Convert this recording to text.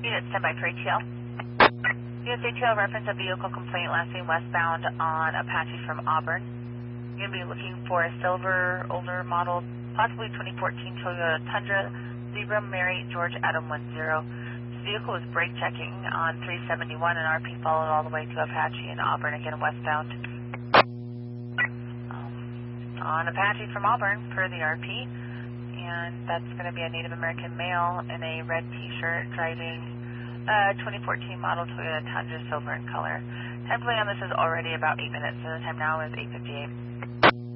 Unit, stand by for ATL. Unit ATL, reference a vehicle complaint last seen westbound on Apache from Auburn. You're going to be looking for a silver, older model, possibly 2014 Toyota Tundra, Zebra, Mary, George, Adam 10. This vehicle was brake checking on 371 and RP followed all the way to Apache in Auburn, again westbound. On Apache from Auburn, per the RP, and that's going to be a Native American male in a red t-shirt driving 2014 model Toyota Tundra, silver in color. Time delay on this is already about 8 minutes, so the time now is 8:58.